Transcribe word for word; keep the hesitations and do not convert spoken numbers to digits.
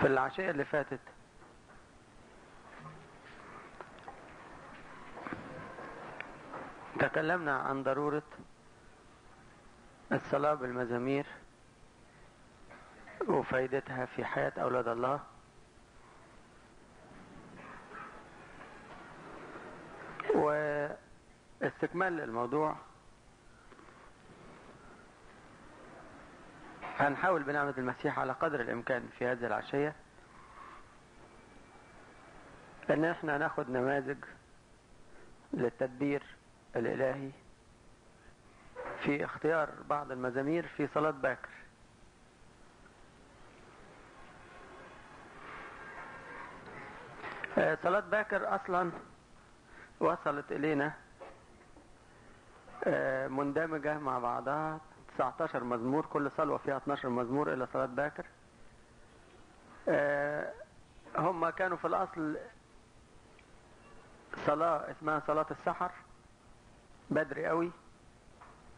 في العشية اللي فاتت تكلمنا عن ضرورة الصلاة بالمزامير وفائدتها في حياة أولاد الله، واستكمال للموضوع هنحاول بنعمة المسيح على قدر الإمكان في هذه العشية أن احنا ناخد نماذج للتدبير الإلهي في اختيار بعض المزامير في صلاة باكر. صلاة باكر أصلا وصلت إلينا مندمجة مع بعضها تسعة عشر مزمور، كل صلوة فيها اثني عشر مزمور إلى صلاة باكر. هم كانوا في الأصل صلاة اسمها صلاة السحر بدري قوي،